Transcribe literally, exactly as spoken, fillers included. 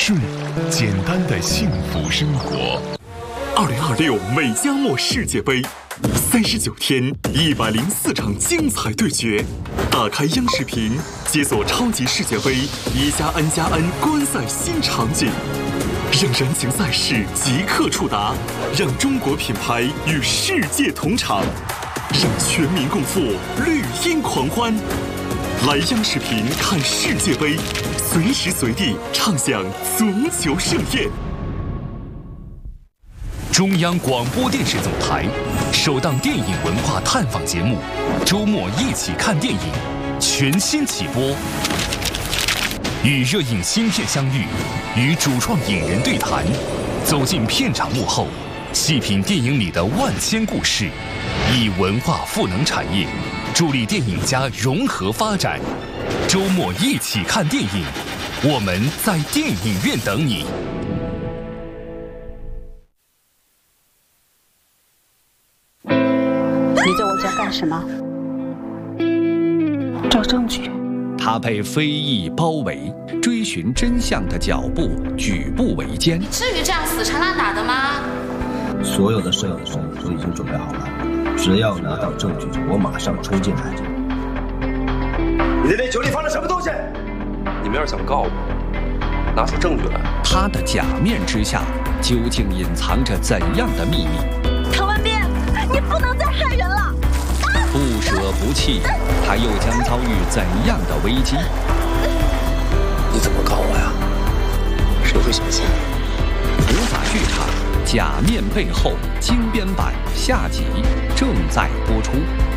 顺简单的幸福生活。 二零二六美加墨世界杯，三十九天，一百零四场精彩对决。打开央视频，解锁超级世界杯一加 N 加 N 观赛新场景，让燃情赛事即刻触达，让中国品牌与世界同场，让全民共赴绿茵狂欢。来央视频看世界杯，随时随地畅享足球盛宴。 中央广播电视总台首档电影文化探访节目《周末一起看电影》全新起播，与热映新片相遇，与主创影人对谈，走进片场幕后，细品电影里的万千故事，以文化赋能产业，助力电影家融合发展。周末一起看电影，我们在电影院等你。 你在我家干什么？找证据。 他被非议包围，追寻真相的脚步举步维艰。 至于这样死缠烂打的吗？ 所有的摄影师都已经准备好了，只要拿到证据，我马上冲进来。 你在那酒里放了什么东西？ 你们要是想告我，拿出证据来。 他的假面之下，究竟隐藏着怎样的秘密？ 唐文斌，你不能再害人了！ 不舍不弃，他又将遭遇怎样的危机？ 你怎么告我呀？谁会相信？ 无法剧场《假面背后》精编版下集正在播出。